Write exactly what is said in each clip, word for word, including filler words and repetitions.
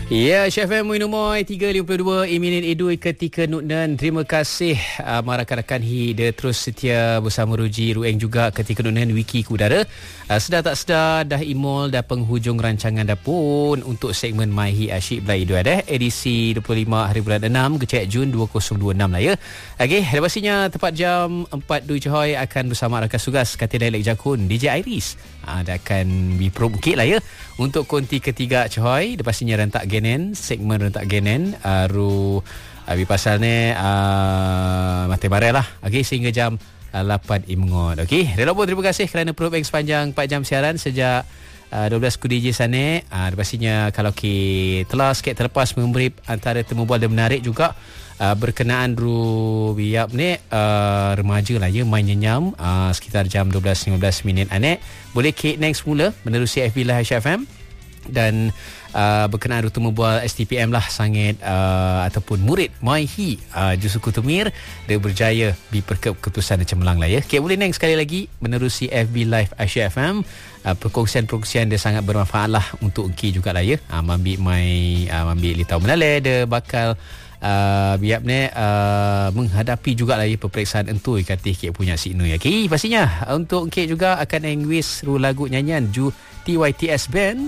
Ya, Chef M Muinomoy tiga lima dua Iminin Edu ketika Nuknan. Terima kasih uh, rakan-rakan hi dia terus setia bersama Ruji Rueng juga ketika Nuknan Wiki Kudara. Uh, sedar tak sedar dah imol dah penghujung rancangan dah pun untuk segmen My Hi Asyik Belai Edu ada edisi dua puluh lima hari bulan enam kecek Jun dua ribu dua puluh enam lah ya. Okey, ada pastinya tepat jam empat Dui Coy akan bersama rakan tugas Katil Dialek Jakun D J Iris. Uh, dia akan berprob sikit lah ya untuk konti ketiga Coy. Dia pastinya rentak genen segmen rentak genen uh, ru abi uh, pasal ni uh, mati barel lah. Okey, sehingga jam uh, lapan imngot. Okey, relok pun terima kasih kerana probe yang sepanjang empat jam siaran sejak uh, dua belas ku D J sana. Uh, pastinya kalau kita telah sikit terlepas memberi antara temu bual dan menarik juga uh, berkenaan ru biap ni uh, remaja lah ya main nyenyam uh, sekitar jam dua belas lima belas minit anek. Boleh kek next mula menerusi F B Live H F M dan uh, berkenaan rutuma bual S T P M lah sangat uh, ataupun murid My Hi uh, Jusuku Tumir dia berjaya di perkep keputusan cemerlang lah ya. Okay, boleh neng sekali lagi menerusi F B Live H F M. Uh, perkongsian-perkongsian dia sangat bermanfaat lah untuk Engki jugalah ya. Uh, mambi my uh, mambi litau menale dia bakal Uh, biap ni uh, menghadapi jugalah ya peperiksaan entui katih kek punya siknu ya. Okay, pastinya untuk kek juga akan engwis ru lagu nyanyian ju T Y T S Band.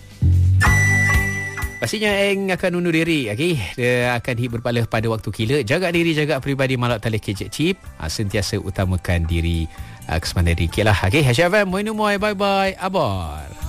Pastinya Eng akan undur diri. Okay, dia akan hit berpala pada waktu kila. Jaga diri, jaga peribadi, malak tali kecik cip. uh, Sentiasa utamakan diri uh, kesemandai diri. Okay lah. Okay, H F M Moinu Moy, bye bye, abar.